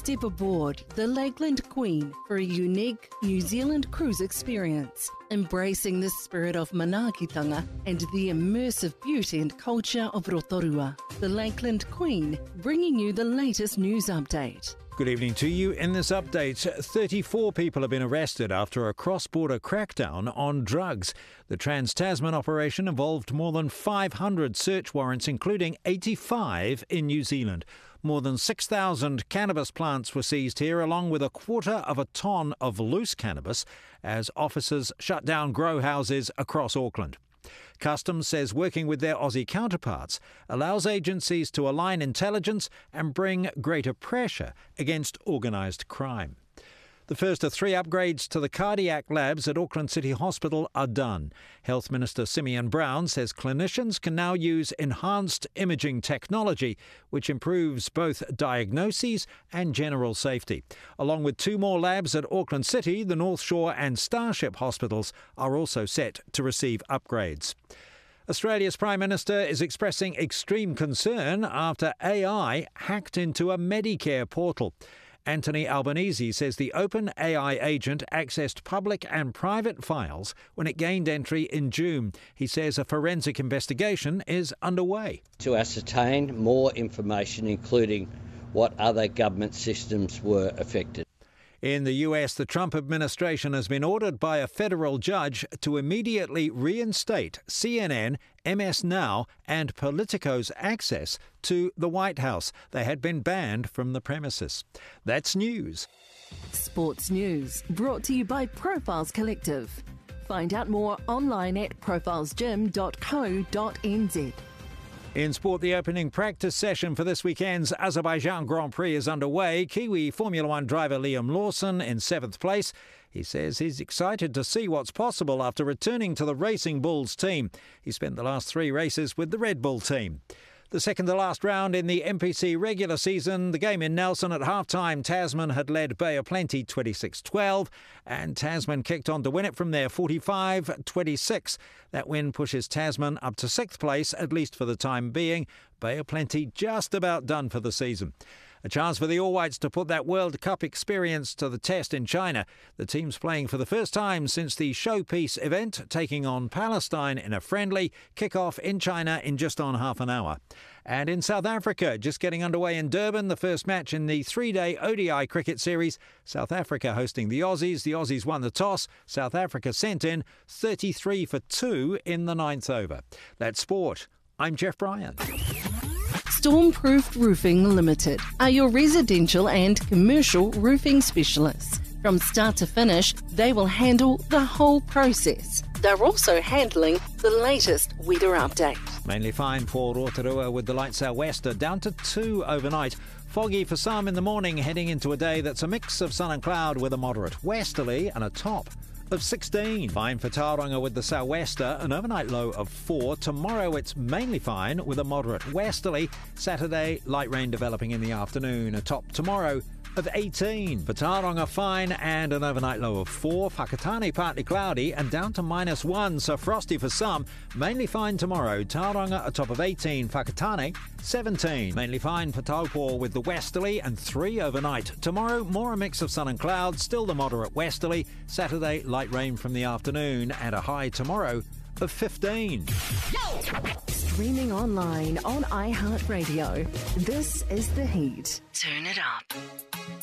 Step aboard the Lakeland Queen for a unique New Zealand cruise experience, embracing the spirit of manaakitanga and the immersive beauty and culture of Rotorua. The Lakeland Queen, bringing you the latest news update. Good evening to you. In this update, 34 people have been arrested after a cross-border crackdown on drugs. The Trans-Tasman operation involved more than 500 search warrants, including 85 in New Zealand. More than 6,000 cannabis plants were seized here, along with 1/4 ton of loose cannabis, as officers shut down grow houses across Auckland. Customs says working with their Aussie counterparts allows agencies to align intelligence and bring greater pressure against organised crime. The first of 3 upgrades to the cardiac labs at Auckland City Hospital are done. Health Minister Simeon Brown says clinicians can now use enhanced imaging technology, which improves both diagnoses and general safety. Along with 2 more labs at Auckland City, the North Shore and Starship hospitals are also set to receive upgrades. Australia's Prime Minister is expressing extreme concern after AI hacked into a Medicare portal. Anthony Albanese says the open AI agent accessed public and private files when it gained entry in June. He says a forensic investigation is underway to ascertain more information, including what other government systems were affected. In the US, the Trump administration has been ordered by a federal judge to immediately reinstate CNN, MS Now and Politico's access to the White House. They had been banned from the premises. That's news. Sports news brought to you by Profiles Collective. Find out more online at profilesgym.co.nz. In sport, the opening practice session for this weekend's Azerbaijan Grand Prix is underway. Kiwi Formula One driver Liam Lawson in 7th place. He says he's excited to see what's possible after returning to the Racing Bulls team. He spent the last 3 races with the Red Bull team. The second to last round in the NPC regular season, the game in Nelson at half-time, Tasman had led Bay of Plenty 26-12, and Tasman kicked on to win it from there 45-26. That win pushes Tasman up to 6th place, at least for the time being. Bay of Plenty just about done for the season. A chance for the All Whites to put that World Cup experience to the test in China. The team's playing for the first time since the showpiece event, taking on Palestine in a friendly kick-off in China in just on half an hour. And in South Africa, just getting underway in Durban, the first match in the 3-day ODI cricket series. South Africa hosting the Aussies. The Aussies won the toss. South Africa sent in 33 for 2 in the 9th over. That's sport. I'm Jeff Bryan. Stormproof Roofing Limited are your residential and commercial roofing specialists. From start to finish, they will handle the whole process. They're also handling the latest weather update. Mainly fine for Rotorua with the light sou'wester down to 2 overnight. Foggy for some in the morning, heading into a day that's a mix of sun and cloud with a moderate westerly and a top of 16. Fine for Tauranga with the sou'wester, an overnight low of 4. Tomorrow it's mainly fine with a moderate westerly. Saturday, light rain developing in the afternoon. A top tomorrow of 18. For Tauranga, fine and an overnight low of 4. Whakatane, partly cloudy and down to -1, so frosty for some. Mainly fine tomorrow. Tauranga, a top of 18. Whakatane, 17. Mainly fine for Taupo with the westerly and 3 overnight. Tomorrow, more a mix of sun and clouds, still the moderate westerly. Saturday, light rain from the afternoon and a high tomorrow of 15. Streaming online on iHeartRadio. This is The Heat. Turn it up.